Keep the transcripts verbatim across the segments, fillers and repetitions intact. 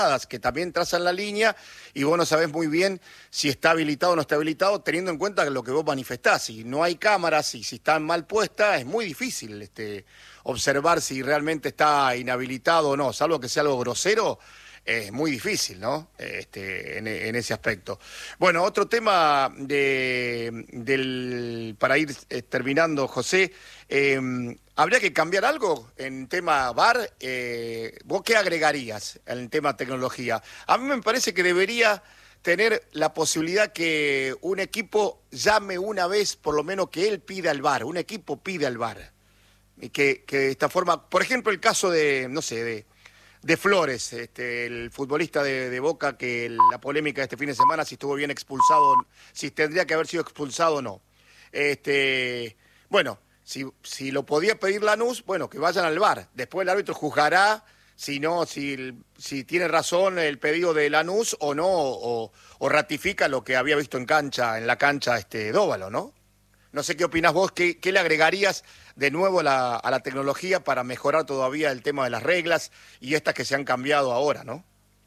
que también trazan la línea y vos no sabés muy bien si está habilitado o no está habilitado, teniendo en cuenta lo que vos manifestás. Si no hay cámaras y si están mal puestas, es muy difícil este, observar si realmente está inhabilitado o no, salvo que sea algo grosero. Es muy difícil, ¿no? Este, en, en ese aspecto. Bueno, otro tema de, del, para ir eh, terminando, José, eh, ¿habría que cambiar algo en tema V A R? Eh, ¿Vos qué agregarías en tema tecnología? A mí me parece que debería tener la posibilidad que un equipo llame una vez, por lo menos que él pida el V A R, un equipo pida el V A R. Y que, que de esta forma, por ejemplo, el caso de, no sé, de... de Flores, este, el futbolista de, de Boca, que el, la polémica de este fin de semana, si estuvo bien expulsado, si tendría que haber sido expulsado o no. Este, bueno, si, si lo podía pedir Lanús, bueno, que vayan al V A R. Después el árbitro juzgará si no, si, si tiene razón el pedido de Lanús o no, o, o ratifica lo que había visto en cancha, en la cancha este Dóvalo, ¿no? No sé qué opinás vos, qué, qué le agregarías de nuevo a la, a la tecnología para mejorar todavía el tema de las reglas y estas que se han cambiado ahora, ¿no?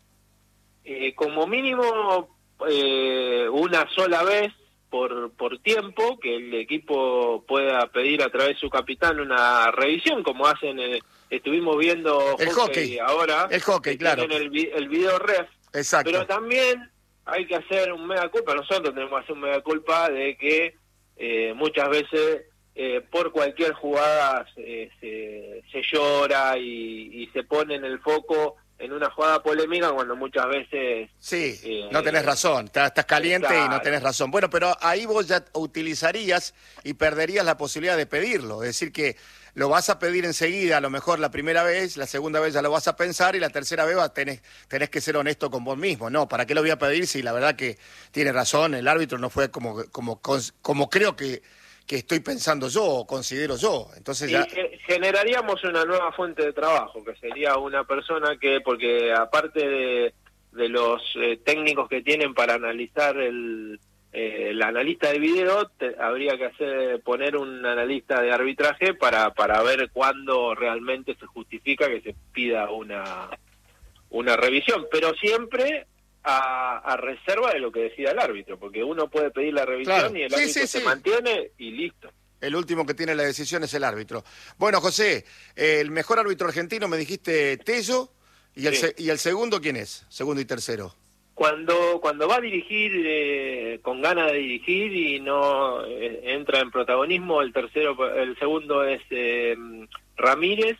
Eh, como mínimo, eh, una sola vez por, por tiempo, que el equipo pueda pedir a través de su capitán una revisión, como hacen, el, estuvimos viendo el hockey, hockey ahora. El hockey, claro. El, el video ref. Exacto. Pero también hay que hacer un mea culpa, nosotros tenemos que hacer un mea culpa de que eh, muchas veces eh, por cualquier jugada eh, se, se llora y, y se pone en el foco en una jugada polémica cuando muchas veces... Sí, eh, no tenés razón, estás, estás caliente claro. Y no tenés razón. Bueno, pero ahí vos ya utilizarías y perderías la posibilidad de pedirlo, es decir que lo vas a pedir enseguida, a lo mejor la primera vez, la segunda vez ya lo vas a pensar y la tercera vez tenés, tenés que ser honesto con vos mismo. No, ¿para qué lo voy a pedir si la verdad que tiene razón, el árbitro no fue como, como, como creo que... que estoy pensando yo o considero yo? Entonces ya... Y generaríamos una nueva fuente de trabajo, que sería una persona que, porque aparte de, de los eh, técnicos que tienen para analizar el, eh, el analista de video, te, habría que hacer poner un analista de arbitraje para, para ver cuándo realmente se justifica que se pida una, una revisión, pero siempre... A, a reserva de lo que decida el árbitro, porque uno puede pedir la revisión, claro, y el sí, árbitro sí, se sí. mantiene y listo. El último que tiene la decisión es el árbitro. Bueno, José, eh, el mejor árbitro argentino me dijiste Tello, y el, sí. se, y el segundo, ¿quién es? Segundo y tercero. Cuando cuando va a dirigir eh, con ganas de dirigir y no eh, entra en protagonismo, el tercero, el segundo es eh, Ramírez,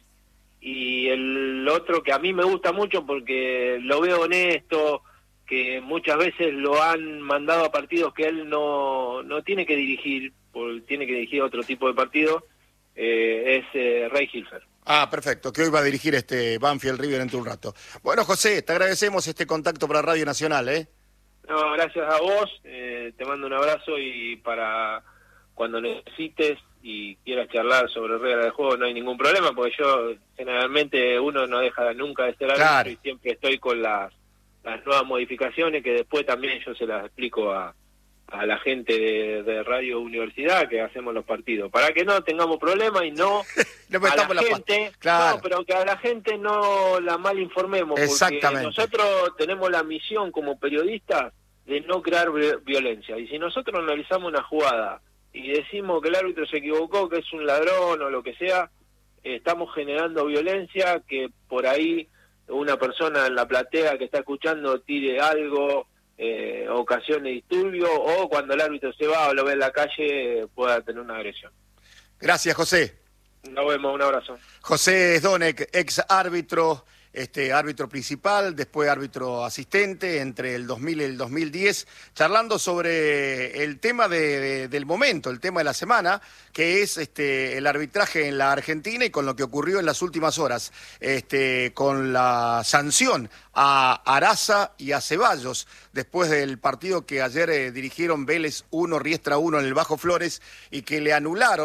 y el otro que a mí me gusta mucho porque lo veo honesto, que muchas veces lo han mandado a partidos que él no, no tiene que dirigir, porque tiene que dirigir otro tipo de partido, eh, es eh, Ray Hilfer. Ah, perfecto, que hoy va a dirigir este Banfield River dentro de un rato. Bueno, José, te agradecemos este contacto para Radio Nacional, ¿eh? No, gracias a vos, eh, te mando un abrazo y para cuando necesites y quieras charlar sobre reglas de juego no hay ningún problema, porque yo generalmente uno no deja nunca de ser árbitro, claro, y siempre estoy con las las nuevas modificaciones que después también yo se las explico a, a la gente de, de Radio Universidad que hacemos los partidos, para que no tengamos problemas y no, no a la gente, la claro. no, pero que a la gente no la mal informemos, porque nosotros tenemos la misión como periodistas de no crear violencia, y si nosotros analizamos una jugada y decimos que el árbitro se equivocó, que es un ladrón o lo que sea, eh, estamos generando violencia, que por ahí una persona en la platea que está escuchando tire algo, eh, ocasione disturbio, o cuando el árbitro se va o lo ve en la calle pueda tener una agresión. Gracias, José. Nos vemos, un abrazo. José Sdonek, ex árbitro, este árbitro principal, después árbitro asistente entre el dos mil y el dos mil diez, charlando sobre el tema de, de, del momento, el tema de la semana, que es este el arbitraje en la Argentina y con lo que ocurrió en las últimas horas, este con la sanción a Araza y a Ceballos, después del partido que ayer eh, dirigieron Vélez uno, Riestra uno en el Bajo Flores, y que le anularon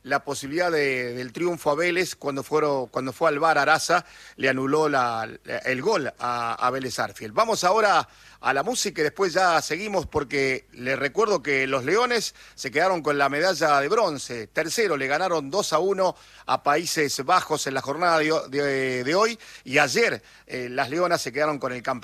la posibilidad de, del triunfo a Vélez cuando, fueron, cuando fue al V A R Araza, le anuló la, el gol a, a Vélez Arfield. Vamos ahora a la música y después ya seguimos porque les recuerdo que los Leones se quedaron con la medalla de bronce. Tercero, le ganaron dos a uno a Países Bajos en la jornada de, de, de hoy y ayer eh, las Leonas se quedaron con el campeonato.